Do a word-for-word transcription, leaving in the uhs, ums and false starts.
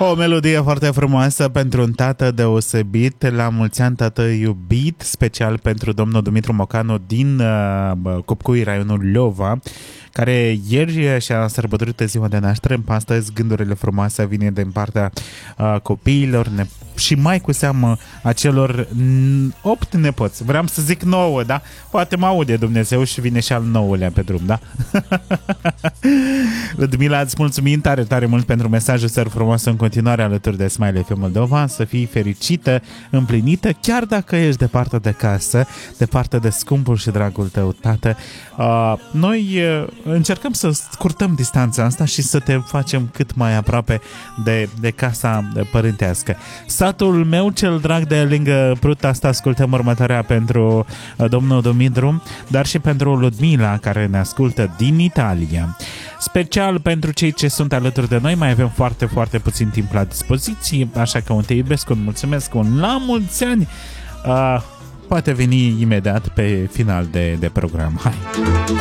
O melodie foarte frumoasă pentru un tată deosebit. La mulți ani, tată iubit, special pentru domnul Dumitru Mocanu din uh, Cupcui, raionul Leova, care ieri și-a sărbătorit ziua de naștere. Astăzi gândurile frumoase vine din partea uh, copiilor ne- și mai cu seamă a celor opt nepoți. Vreau să zic nouă, da? Poate mă aude Dumnezeu și vine și al nouălea pe drum, da? Ludmila, îți mulțumim tare, tare mult pentru mesajul săr frumos în continuare alături de Smile F M Moldova. Să fii fericită, împlinită, chiar dacă ești departe de casă, departe de scumpul și dragul tău tată. Uh, noi uh, încercăm să scurtăm distanța asta și să te facem cât mai aproape de, de casa părintească. Satul meu cel drag de lângă Prut, asta ascultăm următoarea pentru uh, domnul Dumitru, dar și pentru Ludmila, care ne ascultă din Italia. Special pentru cei ce sunt alături de noi, mai avem foarte, foarte puțin timp la dispoziție, așa că un te iubesc, un mulțumesc, un la mulți ani, uh, poate veni imediat pe final de, de program. Hai!